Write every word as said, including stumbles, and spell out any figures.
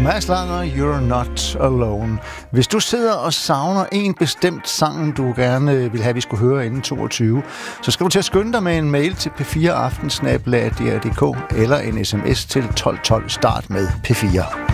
Mads Langer, You're Not Alone. Hvis du sidder og savner en bestemt sang, du gerne vil have, vi skulle høre inden toogtyve, så skal du til at skynde dig med en mail til p fire aften snabel-a d r punktum d k eller en sms til tolv tolv. Start med P fire.